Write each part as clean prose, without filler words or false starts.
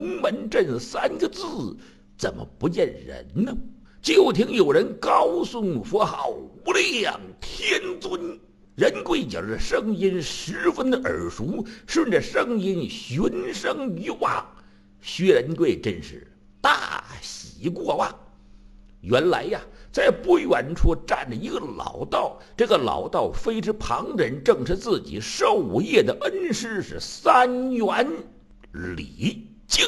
龙门阵三个字怎么不见人呢？就听有人高颂佛号，无量天尊。任贵觉着声音十分的耳熟，顺着声音循声一望，薛仁贵真是大喜过望。原来呀，在不远处站着一个老道，这个老道非是旁人，正是自己授业的恩师，是三元李靖。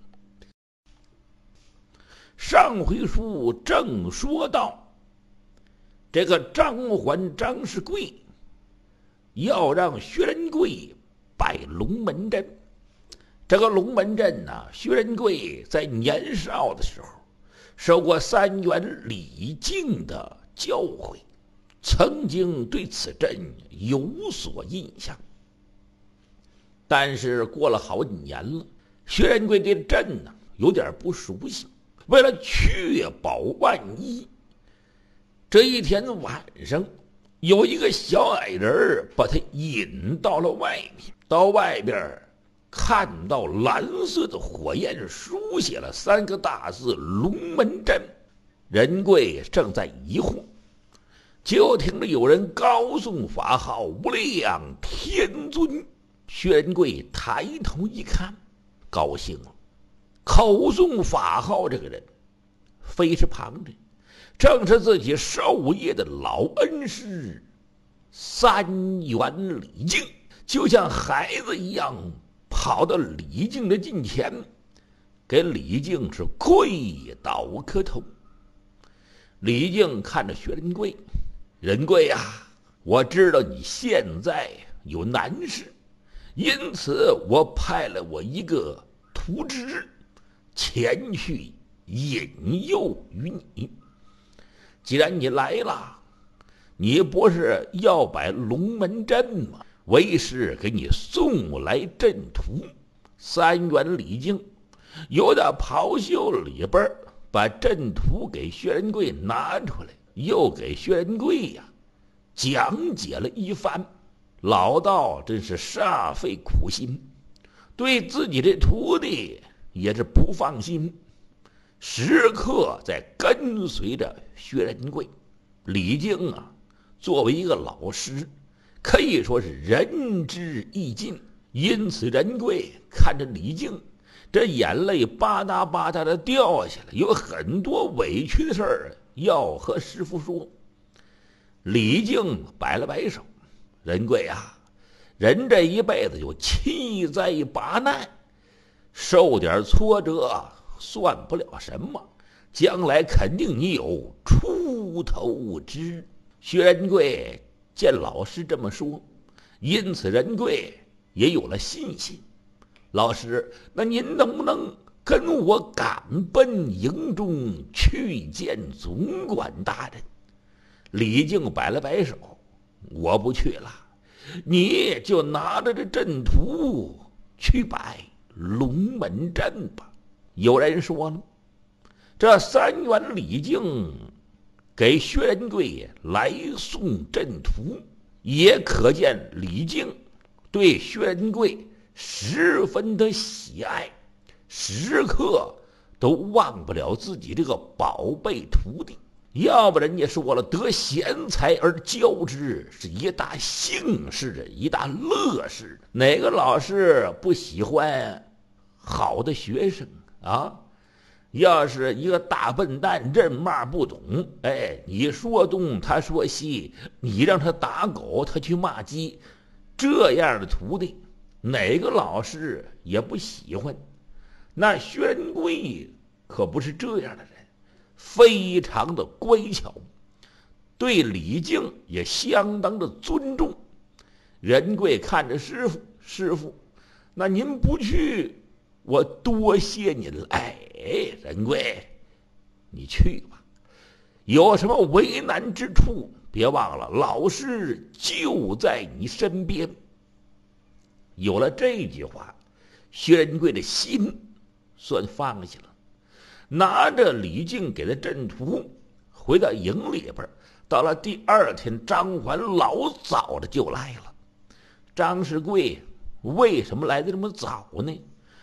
上回书正说到，这个张环张世贵要让薛仁贵摆龙门阵。这个龙门阵呢，薛仁贵在年少的时候受过三元李靖的教诲，曾经对此阵有所印象。但是过了好几年了，薛仁贵对阵呢有点不熟悉。为了确保万一，这一天晚上，有一个小矮人把他引到了外面。到外边看到蓝色的火焰，书写了三个大字“龙门阵”。仁贵正在疑惑，就听着有人高颂法号，无量天尊。薛仁贵抬头一看，高兴了。口诵法号这个人非是旁人，正是自己授业的老恩师三元李靖。就像孩子一样跑到李靖的近前，给李靖是跪倒磕头。李靖看着薛仁贵，仁贵呀，我知道你现在有难事，因此我派了我一个徒侄前去引诱于你。既然你来了，你不是要摆龙门阵吗？为师给你送来阵图。三元李靖由那袍袖里边把阵图给薛仁贵拿出来，又给薛仁贵呀讲解了一番。老道真是煞费苦心，对自己的徒弟也是不放心，时刻在跟随着薛仁贵。李靖啊，作为一个老师，可以说是仁至义尽。因此仁贵看着李靖，这眼泪吧嗒吧嗒的掉下来，有很多委屈的事儿要和师父说。李靖摆了摆手，仁贵啊，人这一辈子就七灾八难，受点挫折算不了什么，将来肯定你有出头之日。薛仁贵见老师这么说，因此仁贵也有了信心。老师，那您能不能跟我赶奔营中去见总管大人？李靖摆了摆手，我不去了，你就拿着这阵图去摆龙门阵吧。有人说了，这三元李靖给薛仁贵来送阵图，也可见李靖对薛仁贵十分的喜爱，时刻都忘不了自己这个宝贝徒弟。要不人家说了，得贤才而教之是一大幸事，一大乐事。哪个老师不喜欢好的学生啊？要是一个大笨蛋认骂不懂，你说东他说西，你让他打狗他去骂鸡，这样的徒弟哪个老师也不喜欢。那薛仁贵可不是这样的人，非常的乖巧，对李靖也相当的尊重。仁贵看着师傅，师傅，那您不去，我多谢您了。仁贵，你去吧，有什么为难之处，别忘了老师就在你身边。有了这句话，薛仁贵的心算放下了，拿着李靖给的阵图回到营里边。到了第二天，张环老早的就来了。张世贵为什么来的这么早呢？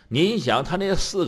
您想他那4